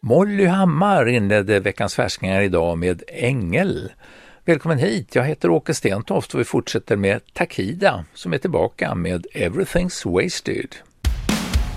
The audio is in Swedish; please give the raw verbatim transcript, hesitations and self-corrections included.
Molly Hammar inledde veckans färskningar idag med Ängel. Välkommen hit, jag heter Åke Stentoft och vi fortsätter med Takida som är tillbaka med Everything's Wasted.